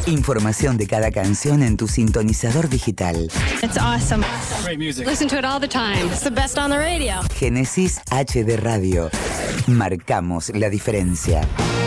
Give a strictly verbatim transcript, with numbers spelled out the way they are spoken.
Información de cada canción en tu sintonizador digital. It's awesome. Great music. Listen to it all the time. It's the best on the radio. Génesis H D Radio. Marcamos la diferencia.